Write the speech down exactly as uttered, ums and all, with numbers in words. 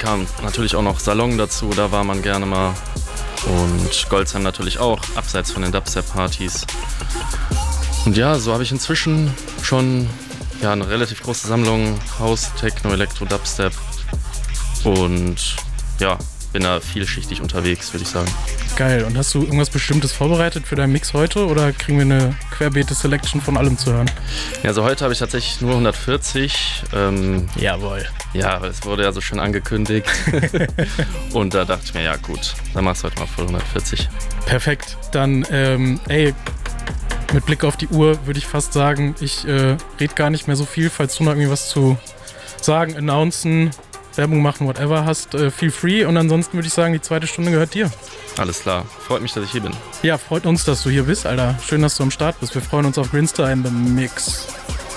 kam natürlich auch noch Salon dazu, da war man gerne mal. Und Goldsheim natürlich auch, abseits von den Dubstep-Partys. Und ja, so habe ich inzwischen schon ja, eine relativ große Sammlung House, Techno, Elektro, Dubstep. Und ja, bin da vielschichtig unterwegs, würde ich sagen. Geil. Und hast du irgendwas Bestimmtes vorbereitet für deinen Mix heute oder kriegen wir eine querbeete Selection von allem zu hören? Ja, also heute habe ich tatsächlich nur hundertvierzig. Ähm, Jawohl. Ja, es wurde ja so schön angekündigt. Und da dachte ich mir, ja gut, dann machst du heute mal voll hundertvierzig. Perfekt. Dann, ähm, ey, mit Blick auf die Uhr würde ich fast sagen, ich äh, rede gar nicht mehr so viel, falls du noch irgendwie was zu sagen, announcen, Werbung machen, whatever hast, äh, feel free. Und ansonsten würde ich sagen, die zweite Stunde gehört dir. Alles klar. Freut mich, dass ich hier bin. Ja, freut uns, dass du hier bist, Alter. Schön, dass du am Start bist. Wir freuen uns auf Grinster in the Mix.